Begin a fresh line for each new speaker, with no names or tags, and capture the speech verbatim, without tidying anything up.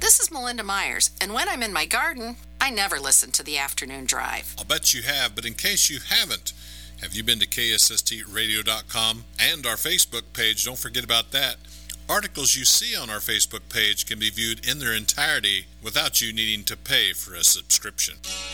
This is Melinda Myers, and when I'm in my garden, I never listen to the afternoon drive.
I'll bet you have, but in case you haven't, have you been to K S S T radio dot com and our Facebook page? Don't forget about that. Articles you see on our Facebook page can be viewed in their entirety without you needing to pay for a subscription.